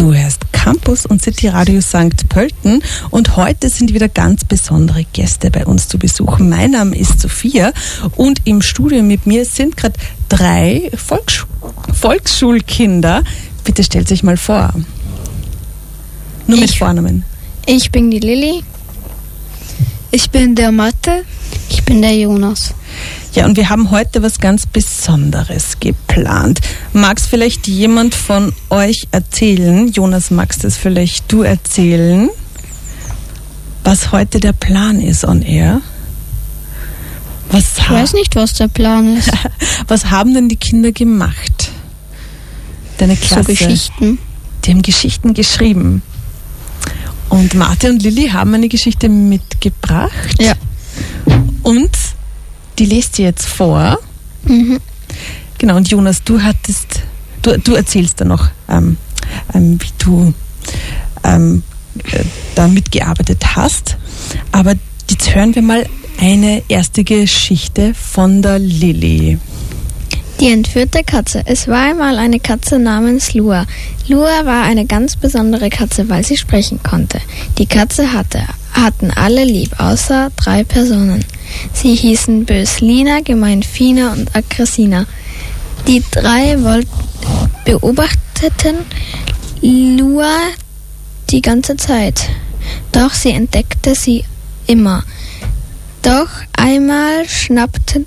Du hörst Campus und City Radio St. Pölten und heute sind wieder ganz besondere Gäste bei uns zu Besuch. Mein Name ist Sophia und im Studio mit mir sind gerade 3 Volksschulkinder. Bitte stellt sich mal vor. Nur mit Vornamen. Ich bin die Lilly. Ich bin der Mathe. Ich bin der Jonas. Ja, und wir haben heute was ganz Besonderes geplant. Magst vielleicht jemand von euch erzählen? Jonas, magst das vielleicht du erzählen, was heute der Plan ist on air? Ich weiß nicht, was der Plan ist. Was haben denn die Kinder gemacht? Deine Klasse? So Geschichten. Die haben Geschichten geschrieben. Und Marthe und Lilly haben eine Geschichte mitgebracht. Ja. Und die lest ihr jetzt vor. Mhm. Genau, und Jonas, du erzählst dann noch, wie du da mitgearbeitet hast. Aber jetzt hören wir mal eine erste Geschichte von der Lilly. Die entführte Katze. Es war einmal eine Katze namens Lua. Lua war eine ganz besondere Katze, weil sie sprechen konnte. Die Katze hatten alle lieb, außer 3 Personen. Sie hießen Böslina, Gemeinfina und Aggressina. Die 3 beobachteten Lua die ganze Zeit, doch sie entdeckte sie immer. Doch einmal schnappten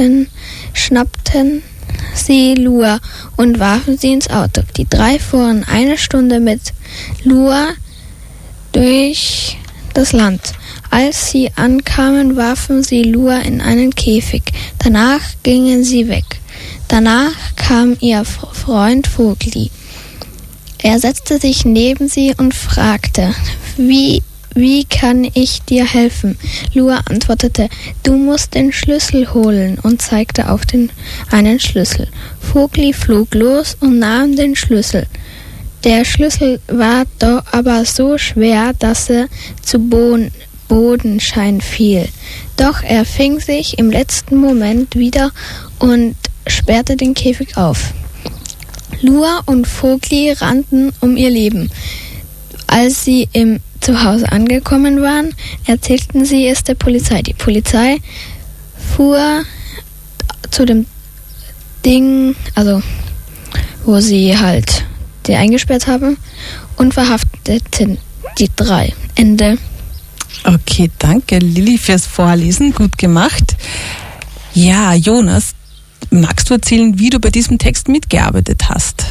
sie Lua und warfen sie ins Auto. Die 3 fuhren 1 Stunde mit Lua durch das Land. Als sie ankamen, warfen sie Lua in einen Käfig. Danach gingen sie weg. Danach kam ihr Freund Vogli. Er setzte sich neben sie und fragte, wie kann ich dir helfen? Lua antwortete, du musst den Schlüssel holen und zeigte auf einen Schlüssel. Vogli flog los und nahm den Schlüssel. Der Schlüssel war doch aber so schwer, dass er zu Bodenschein fiel. Doch er fing sich im letzten Moment wieder und sperrte den Käfig auf. Lua und Vogli rannten um ihr Leben. Als sie im Zuhause angekommen waren, erzählten sie es der Polizei. Die Polizei fuhr zu dem Ding, also wo sie halt die eingesperrt haben, und verhafteten die 3. Ende. Okay, danke Lilly fürs Vorlesen, gut gemacht. Ja, Jonas, magst du erzählen, wie du bei diesem Text mitgearbeitet hast?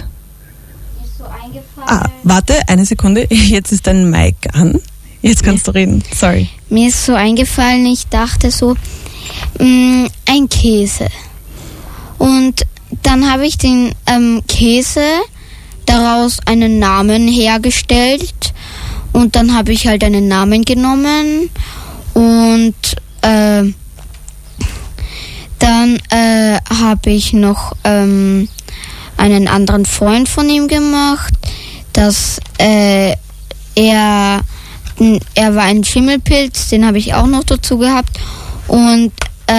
Warte, eine Sekunde, jetzt ist dein Mic an. Jetzt kannst du reden, sorry. Mir ist so eingefallen, ich dachte so, ein Käse. Und dann habe ich den Käse daraus einen Namen hergestellt. Und dann habe ich halt einen Namen genommen. Und dann habe ich noch einen anderen Freund von ihm gemacht. Dass er war ein Schimmelpilz, den habe ich auch noch dazu gehabt. Und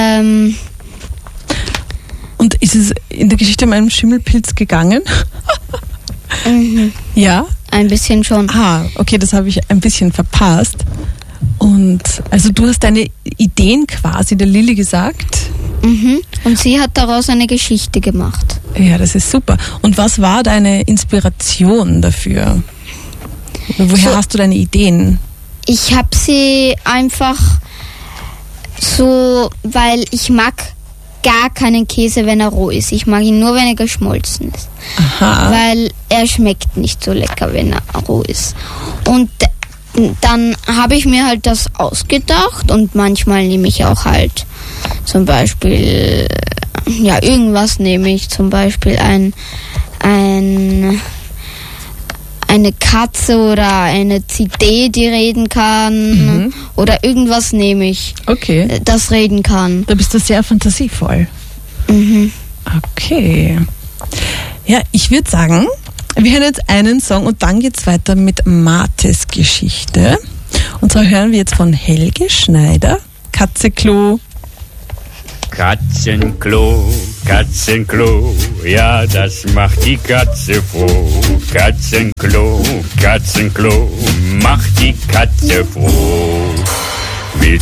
ist es in der Geschichte um einen Schimmelpilz gegangen? Mhm. Ja? Ein bisschen schon. Okay, das habe ich ein bisschen verpasst. Und also du hast deine Ideen quasi der Lilly gesagt? Mhm. Und sie hat daraus eine Geschichte gemacht. Ja, das ist super. Und was war deine Inspiration dafür? Woher hast du deine Ideen? Ich habe sie einfach so, weil ich mag gar keinen Käse, wenn er roh ist. Ich mag ihn nur, wenn er geschmolzen ist. Aha. Weil er schmeckt nicht so lecker, wenn er roh ist. Und dann habe ich mir halt das ausgedacht und manchmal nehme ich auch halt zum Beispiel, ja, irgendwas nehme ich, zum Beispiel eine Katze oder eine CD, die reden kann, oder irgendwas nehme ich, das reden kann. Da bist du sehr fantasievoll. Mhm. Okay. Ja, ich würde sagen, wir hören jetzt einen Song und dann geht's weiter mit Marthes Geschichte. Und zwar hören wir jetzt von Helge Schneider, Katzenklo. Katzenklo, Katzenklo, ja, das macht die Katze froh. Katzenklo. Katzenklo, macht die Katze froh.